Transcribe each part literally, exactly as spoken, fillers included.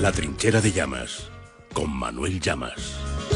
La trinchera de Llamas, con Manuel Llamas.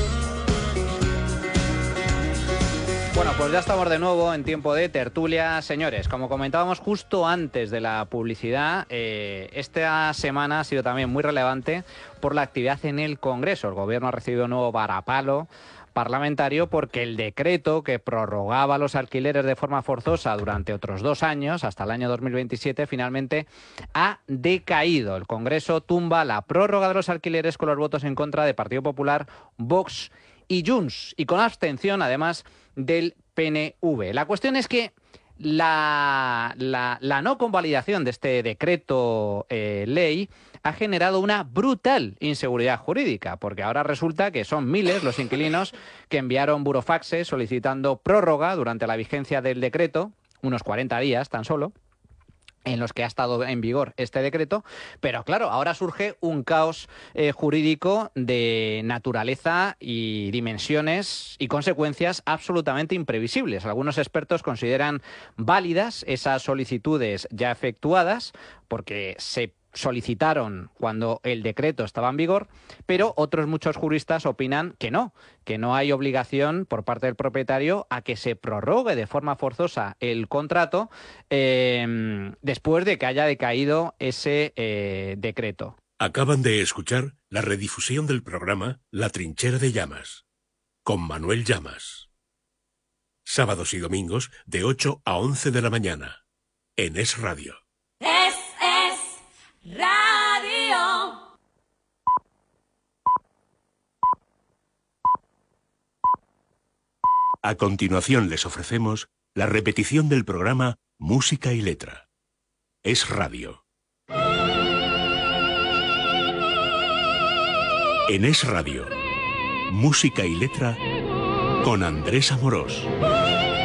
Bueno, pues ya estamos de nuevo en tiempo de tertulia. Señores, como comentábamos justo antes de la publicidad, eh, esta semana ha sido también muy relevante por la actividad en el Congreso. El Gobierno ha recibido un nuevo varapalo parlamentario porque el decreto que prorrogaba los alquileres de forma forzosa durante otros dos años, hasta el año dos mil veintisiete, finalmente ha decaído. El Congreso tumba la prórroga de los alquileres con los votos en contra de Partido Popular, Vox y Junts, y con abstención, además, del P N V. La cuestión es que la, la, la no convalidación de este decreto eh, ley ha generado una brutal inseguridad jurídica, porque ahora resulta que son miles los inquilinos que enviaron burofaxes solicitando prórroga durante la vigencia del decreto, unos cuarenta días tan solo, en los que ha estado en vigor este decreto, pero claro, ahora surge un caos eh, jurídico de naturaleza y dimensiones y consecuencias absolutamente imprevisibles. Algunos expertos consideran válidas esas solicitudes ya efectuadas porque se solicitaron cuando el decreto estaba en vigor, pero otros muchos juristas opinan que no, que no hay obligación por parte del propietario a que se prorrogue de forma forzosa el contrato eh, después de que haya decaído ese eh, decreto. Acaban de escuchar la redifusión del programa La trinchera de Llamas, con Manuel Llamas. Sábados y domingos de ocho a once de la mañana, en Es Radio. Es Radio. A continuación les ofrecemos la repetición del programa Música y Letra. Es Radio. En Es Radio, Música y Letra con Andrés Amorós.